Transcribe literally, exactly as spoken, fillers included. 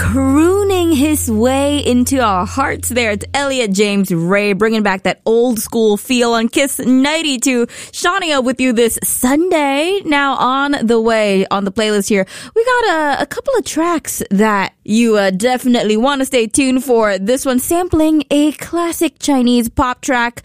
crooning his way into our hearts there. It's Elliot James Ray bringing back that old school feel on Kiss ninety-two. Shania with you this Sunday. Now on the way on the playlist here, we got a, a couple of tracks that you uh, definitely want to stay tuned for. This one sampling a classic Chinese pop track